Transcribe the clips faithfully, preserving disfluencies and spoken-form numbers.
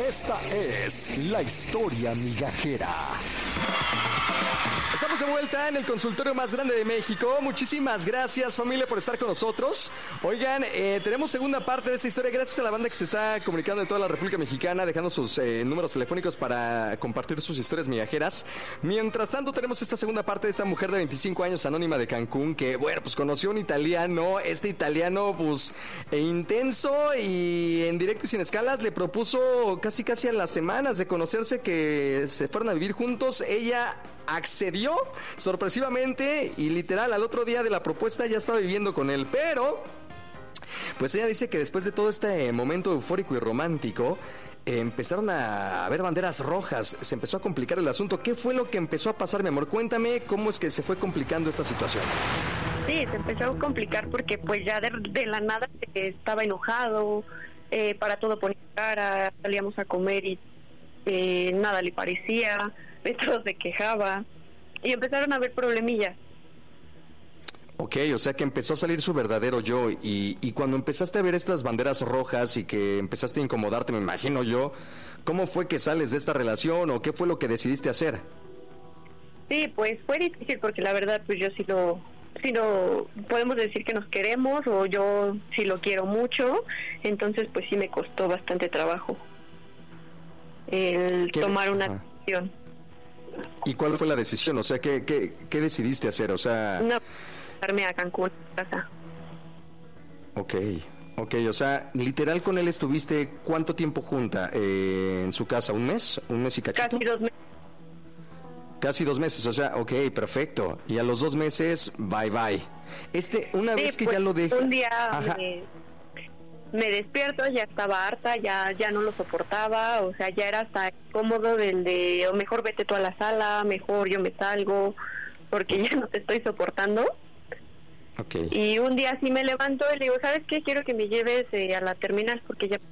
Esta es la historia migajera. Estamos de vuelta en el consultorio más grande de México. Muchísimas gracias, familia, por estar con nosotros. Oigan, eh, tenemos segunda parte de esta historia. Gracias a la banda que se está comunicando en toda la República Mexicana, dejando sus eh, números telefónicos para compartir sus historias migajeras. Mientras tanto, tenemos esta segunda parte de esta mujer de veinticinco años, anónima de Cancún, que, bueno, pues conoció a un italiano. Este italiano, pues, e intenso y en directo y sin escalas, le propuso casi casi a las semanas de conocerse que se fueran a vivir juntos. Ella accedió sorpresivamente y literal al otro día de la propuesta ya estaba viviendo con él, pero pues ella dice que después de todo este momento eufórico y romántico eh, empezaron a haber banderas rojas, se empezó a complicar el asunto. ¿Qué fue lo que empezó a pasar, mi amor? Cuéntame cómo es que se fue complicando esta situación. Sí, se empezó a complicar porque pues ya de, de la nada estaba enojado, eh, para todo ponía cara, salíamos a comer y eh, nada le parecía, todo se quejaba y empezaron a haber problemillas. Ok, o sea que empezó a salir su verdadero yo y, y cuando empezaste a ver estas banderas rojas y que empezaste a incomodarte, me imagino yo, ¿cómo fue que sales de esta relación o qué fue lo que decidiste hacer? Sí, pues fue difícil porque la verdad pues yo sí lo, sí lo podemos decir que nos queremos o yo sí lo quiero mucho, entonces pues sí me costó bastante trabajo el ¿Qué? tomar una Ajá. decisión. ¿Y cuál fue la decisión? O sea, ¿qué, qué, qué decidiste hacer? O sea... No, irme a Cancún, a casa. Ok, ok, o sea, literal con él estuviste ¿cuánto tiempo junta eh, en su casa? ¿Un mes? ¿Un mes y cachito? Casi dos meses. Casi dos meses, o sea, ok, perfecto. Y a los dos meses, bye bye. Este, una sí, vez que pues, ya lo dejé... Un día me, me despierto, ya estaba harta, ya ya no lo soportaba, o sea, ya era hasta cómodo del de, o mejor vete tú a la sala, mejor yo me salgo, porque ya no te estoy soportando. Okay. Y un día sí me levanto y le digo, ¿sabes qué? Quiero que me lleves eh, a la terminal porque ya...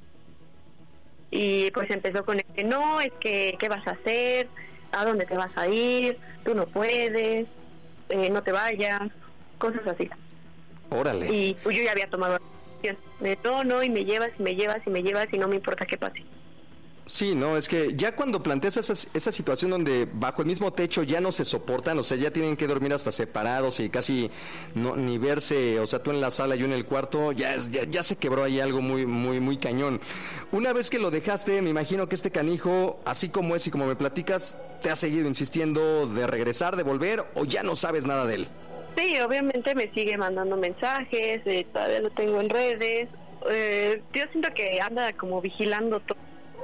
Y pues empezó con el que no, es que, ¿qué vas a hacer? ¿A dónde te vas a ir? Tú no puedes, eh, no te vayas, cosas así. Órale. Y pues yo ya había tomado la decisión de no, no, y me llevas, y me llevas, y me llevas, y no me importa qué pase. Sí, no, es que ya cuando planteas esa, esa situación donde bajo el mismo techo ya no se soportan, o sea, ya tienen que dormir hasta separados y casi no ni verse, o sea, tú en la sala, yo en el cuarto, ya, es, ya, ya se quebró ahí algo muy, muy, muy cañón. Una vez que lo dejaste, me imagino que este canijo, así como es y como me platicas, te ha seguido insistiendo de regresar, de volver, o ya no sabes nada de él. Sí, obviamente me sigue mandando mensajes, eh, todavía lo tengo en redes, eh, yo siento que anda como vigilando todo.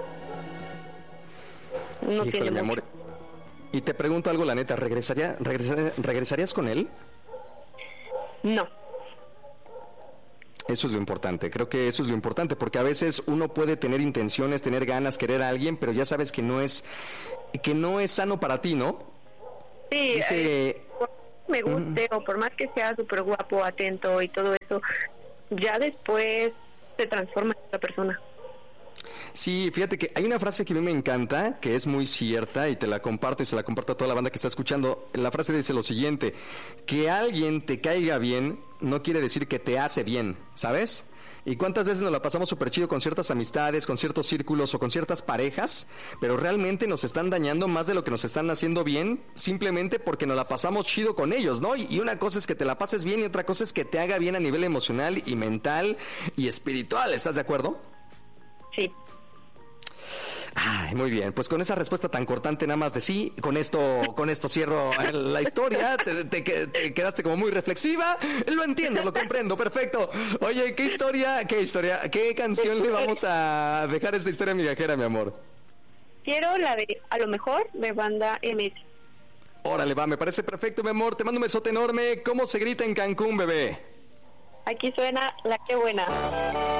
No Híjole, tiene mi mucho. amor. Y te pregunto algo, la neta, ¿regresaría, regresaría, ¿regresarías con él? No. Eso es lo importante, creo que eso es lo importante, porque a veces uno puede tener intenciones, tener ganas, querer a alguien, pero ya sabes que no es, que no es sano para ti, ¿no? Sí, Dice... eh, me guste, mm. o por más que sea súper guapo, atento y todo eso, ya después se transforma en otra persona. Sí, fíjate que hay una frase que a mí me encanta, que es muy cierta y te la comparto y se la comparto a toda la banda que está escuchando. La frase dice lo siguiente: que alguien te caiga bien no quiere decir que te hace bien, ¿sabes? ¿Y cuántas veces nos la pasamos súper chido con ciertas amistades, con ciertos círculos o con ciertas parejas, pero realmente nos están dañando más de lo que nos están haciendo bien, simplemente porque nos la pasamos chido con ellos, ¿no? Y una cosa es que te la pases bien y otra cosa es que te haga bien a nivel emocional y mental y espiritual, ¿estás de acuerdo? Sí. Ay, muy bien, pues con esa respuesta tan cortante nada más de sí, con esto con esto cierro la historia, te, te, te quedaste como muy reflexiva, lo entiendo, lo comprendo, perfecto. Oye, ¿qué historia, qué historia, qué canción le vamos a dejar a esta historia migajera, mi amor? Quiero la de A lo mejor de Banda M S. Órale, va, me parece perfecto, mi amor, te mando un besote enorme. ¿Cómo se grita en Cancún, bebé? Aquí suena La Qué Buena.